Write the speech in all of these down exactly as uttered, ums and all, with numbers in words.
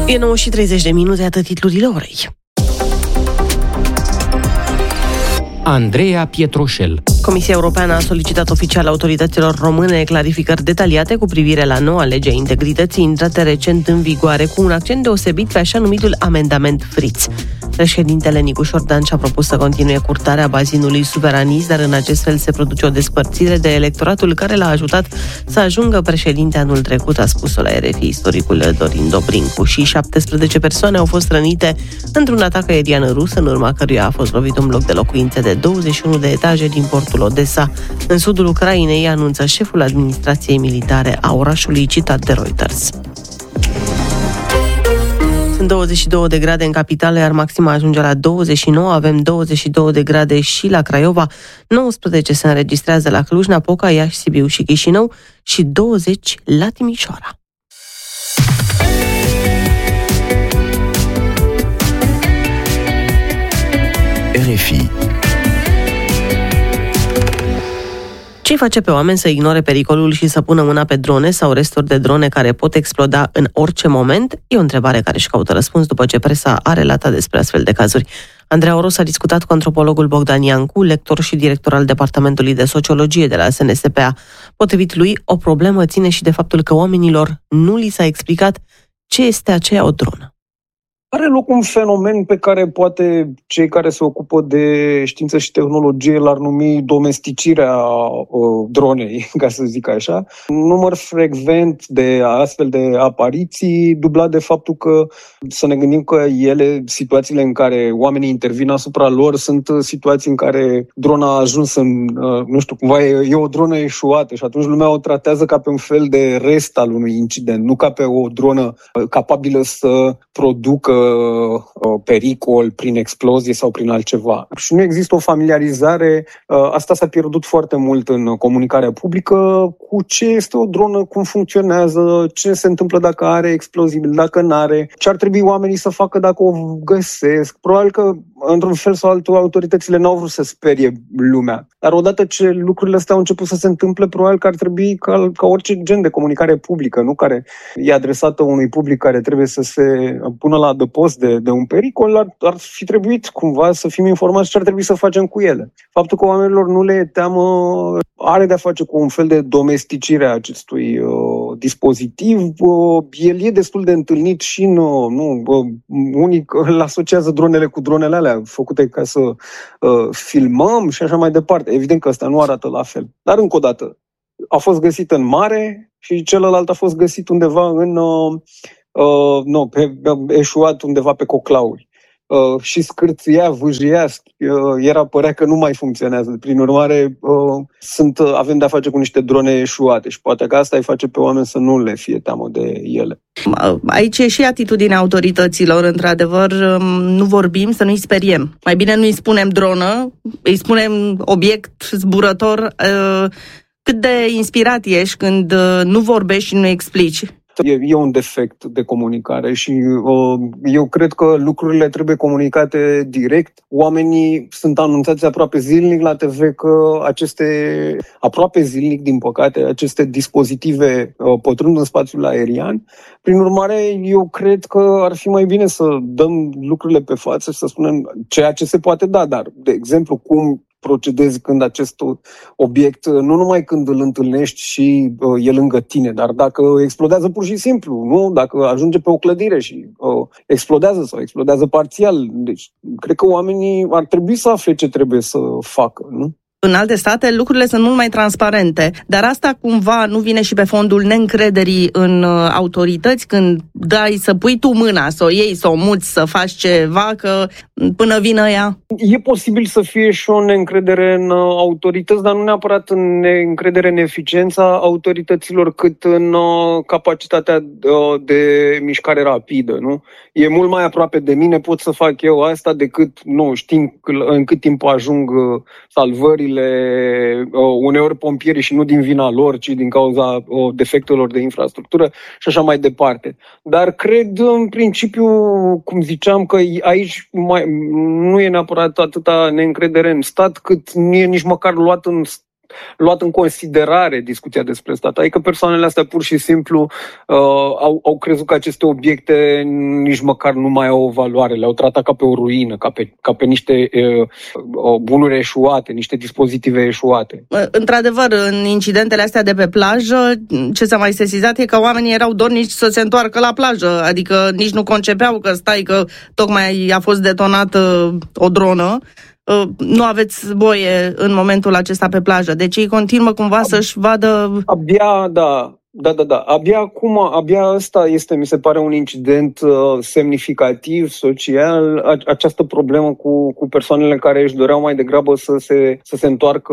E nouă și treizeci de minute, atât titlurile orei. Andreea Pietroșel. Comisia Europeană a solicitat oficial autorităților române clarificări detaliate cu privire la noua lege a integrității intrată recent în vigoare, cu un accent deosebit pe așa numitul amendament Fritz. Președintele Nicușor Dan și-a propus să continue curtarea bazinului suveranist, dar în acest fel se produce o despărțire de electoratul care l-a ajutat să ajungă președinte anul trecut, a spus-o la R F I istoricul Dorin Dobrincu. Și șaptesprezece persoane au fost rănite într-un atac aerian rus, în urma căruia a fost lovit un bloc de locuințe de douăzeci și unu de etaje din portul Odessa, în sudul Ucrainei, anunță șeful administrației militare a orașului, citat de Reuters. Sunt douăzeci și două de grade în capitală, iar maxima ajunge la douăzeci și nouă, avem douăzeci și două de grade și la Craiova, nouăsprezece se înregistrează la Cluj-Napoca, Iași, Sibiu și Chișinău și douăzeci la Timișoara. R F I. Ce face pe oameni să ignore pericolul și să pună mâna pe drone sau resturi de drone care pot exploda în orice moment? E o întrebare care își caută răspuns după ce presa a relatat despre astfel de cazuri. Andreea Oros a discutat cu antropologul Bogdan Iancu, lector și director al Departamentului de Sociologie de la S N S P A. Potrivit lui, o problemă ține și de faptul că oamenilor nu li s-a explicat ce este aceea o dronă. Are loc un fenomen pe care poate cei care se ocupă de știință și tehnologie l-ar numi domesticirea uh, dronei, ca să zic așa. Un număr frecvent de astfel de apariții, dublat de faptul că să ne gândim că ele, situațiile în care oamenii intervin asupra lor, sunt situații în care drona a ajuns în, uh, nu știu, cumva e, e o dronă eșuată și atunci lumea o tratează ca pe un fel de rest al unui incident, nu ca pe o dronă uh, capabilă să producă pericol prin explozie sau prin altceva. Și nu există o familiarizare, asta s-a pierdut foarte mult în comunicarea publică, cu ce este o dronă, cum funcționează, ce se întâmplă dacă are explozibil, dacă n-are, ce ar trebui oamenii să facă dacă o găsesc. Probabil că, într-un fel sau altul, autoritățile n-au vrut să sperie lumea. Dar odată ce lucrurile astea au început să se întâmple, probabil că ar trebui ca, ca orice gen de comunicare publică, nu care e adresată unui public care trebuie să se pună la adăpost de, de un pericol, ar, ar fi trebuit cumva să fim informați ce ar trebui să facem cu ele. Faptul că oamenilor nu le e teamă are de-a face cu un fel de domesticire a acestui uh, dispozitiv. Uh, el e destul de întâlnit și în, uh, nu, uh, unii îl asociază dronele cu dronele alea făcute ca să uh, filmăm și așa mai departe. Evident că ăsta nu arată la fel. Dar încă o dată, a fost găsit în mare și celălalt a fost găsit undeva în... Uh, Uh, nu, pe, eșuat undeva pe coclauri. Uh, și scârția, vâjia, uh, era părea că nu mai funcționează. Prin urmare, uh, sunt, uh, avem de-a face cu niște drone eșuate și poate că asta îi face pe oameni să nu le fie teamă de ele. Aici e și atitudinea autorităților, într-adevăr, nu vorbim, să nu-i speriem. Mai bine nu-i spunem dronă, îi spunem obiect zburător. Uh, cât de inspirat ești când uh, nu vorbești și nu explici? E, e un defect de comunicare și uh, eu cred că lucrurile trebuie comunicate direct. Oamenii sunt anunțați aproape zilnic la T V că aceste, aproape zilnic, din păcate, aceste dispozitive uh, pătrund în spațiul aerian. Prin urmare, eu cred că ar fi mai bine să dăm lucrurile pe față și să spunem ceea ce se poate da, dar, de exemplu, cum procedezi când acest obiect, nu numai când îl întâlnești și uh, e lângă tine, dar dacă explodează pur și simplu, nu? Dacă ajunge pe o clădire și uh, explodează sau explodează parțial. Deci, cred că oamenii ar trebui să afle ce trebuie să facă, nu? În alte state lucrurile sunt mult mai transparente, dar asta cumva nu vine și pe fondul neîncrederii în autorități când dai să pui tu mâna, să o iei, să o muți, să faci ceva, că până vină ea? E posibil să fie și o neîncredere în autorități, dar nu neapărat în neîncredere în eficiența autorităților, cât în capacitatea de mișcare rapidă, nu? E mult mai aproape de mine, pot să fac eu asta decât, nu știm în cât timp ajung salvările, uneori pompierii și nu din vina lor, ci din cauza defectelor de infrastructură și așa mai departe. Dar cred în principiu, cum ziceam, că aici mai, nu e neapărat atâta neîncredere în stat, cât nu e nici măcar luat în luat în considerare discuția despre stat. Adică persoanele astea pur și simplu uh, au, au crezut că aceste obiecte nici măcar nu mai au o valoare. Le-au tratat ca pe o ruină, ca pe, ca pe niște uh, bunuri eșuate, niște dispozitive eșuate. Într-adevăr, în incidentele astea de pe plajă, ce s-a mai sesizat e că oamenii erau dornici să se întoarcă la plajă. Adică nici nu concepeau că stai că tocmai a fost detonată o dronă. Nu aveți voie în momentul acesta pe plajă. Deci ei continuă cumva să-și vadă... Abia, da, da, da, da. Abia acum, abia ăsta este, mi se pare, un incident uh, semnificativ, social, a, această problemă cu, cu persoanele care își doreau mai degrabă să se, să se întoarcă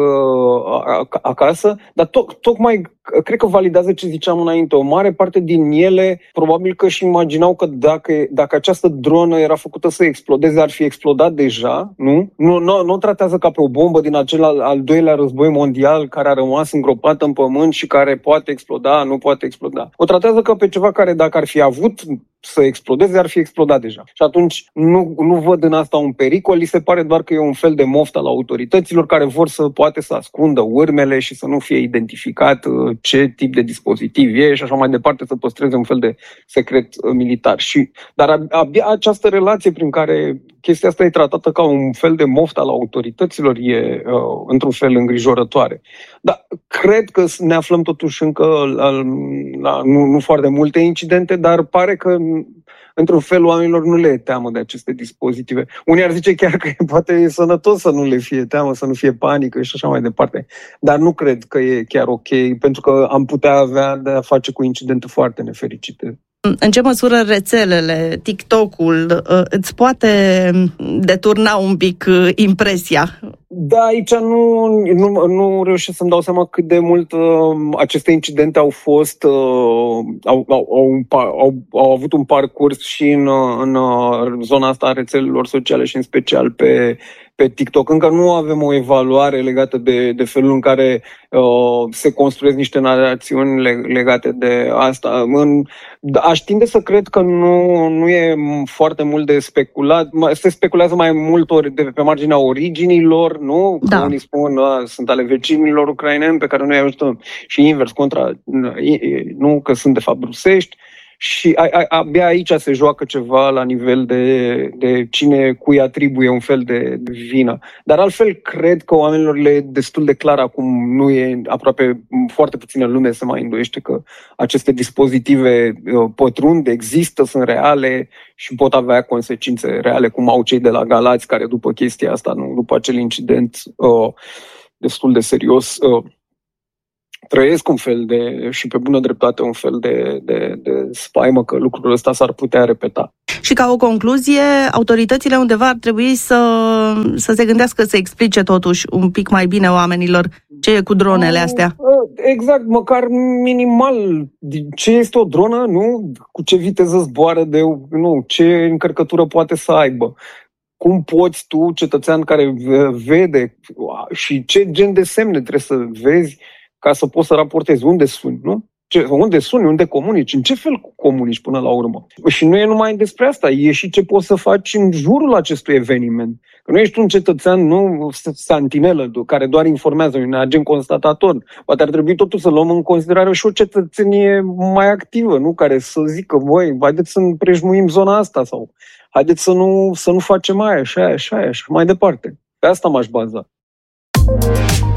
acasă, dar to- tocmai cred că validează ce ziceam înainte. O mare parte din ele probabil că își imaginau că dacă, dacă această dronă era făcută să explodeze, ar fi explodat deja, nu? Nu, nu, nu o tratează ca pe o bombă din acel al, al doilea război mondial care a rămas îngropată în pământ și care poate exploda, nu poate exploda. O tratează ca pe ceva care, dacă ar fi avut să explodeze, ar fi explodat deja. Și atunci nu, nu văd în asta un pericol, li se pare doar că e un fel de moft al autorităților care vor să poate să ascundă urmele și să nu fie identificat ce tip de dispozitiv e și așa mai departe, să păstreze un fel de secret militar. Și, dar abia această relație prin care chestia asta e tratată ca un fel de moft al autorităților e uh, într-un fel îngrijorătoare. Dar cred că ne aflăm totuși încă la, la nu, nu foarte multe incidente, dar pare că într-un fel oamenilor nu le e teamă de aceste dispozitive. Unii ar zice chiar că poate e sănătos să nu le fie teamă, să nu fie panică și așa mai departe. Dar nu cred că e chiar ok, pentru că am putea avea de a face cu incidente foarte nefericite. În ce măsură rețelele, TikTok-ul îți poate deturna un pic impresia? Da, aici nu, nu, nu reușesc să-mi dau seama cât de mult uh, aceste incidente au fost, uh, au, au, au, au, au avut un parcurs și în, în zona asta a rețelelor sociale și în special pe, pe TikTok. Încă nu avem o evaluare legată de, de felul în care uh, se construiesc niște narațiuni legate de asta. În, aș tinde să cred că nu, nu e foarte mult de speculat. Se speculează mai mult ori de pe marginea originilor, nu? Că da. Unii spun că sunt ale vecinilor ucraineni pe care noi ajutăm și invers, contra, nu, că sunt de fapt rusești. Și a, a, abia aici se joacă ceva la nivel de, de cine cui atribuie un fel de vină. Dar altfel cred că oamenilor le e destul de clar acum, nu e aproape foarte puțină lume se mai îndoiește că aceste dispozitive pătrund, există, sunt reale și pot avea consecințe reale, cum au cei de la Galați, care după chestia asta, nu, după acel incident uh, destul de serios, uh, trăiesc un fel de, și pe bună dreptate, un fel de, de, de spaimă că lucrul ăsta s-ar putea repeta. Și ca o concluzie, autoritățile undeva ar trebui să, să se gândească să explice totuși un pic mai bine oamenilor ce e cu dronele astea. Exact, măcar minimal. Ce este o dronă, nu? Cu ce viteză zboară, de, nu? Ce încărcătură poate să aibă. Cum poți tu, cetățean care vede și ce gen de semne trebuie să vezi ca să poți să raportezi unde suni, nu? Ce, unde suni, unde comunici, în ce fel comunici până la urmă. Și nu e numai despre asta, e și ce poți să faci în jurul acestui eveniment. Că nu ești un cetățean, nu santinelă, care doar informează, un agent constatator. Poate ar trebui totuși să luăm în considerare și o cetățenie mai activă, nu? Care să zică, voi, haideți să împrejmuim zona asta sau haideți să nu, să nu facem aia și aia și aia și mai departe. Pe asta m-aș baza.